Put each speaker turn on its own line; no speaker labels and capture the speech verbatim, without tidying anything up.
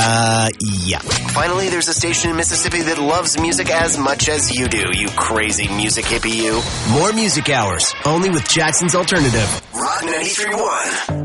Uh, yeah.
Finally, there's a station in Mississippi that loves music as much as you do, you crazy music hippie you.
More Music Hours, only with Jackson's Alternative.
Rock ninety-three point one.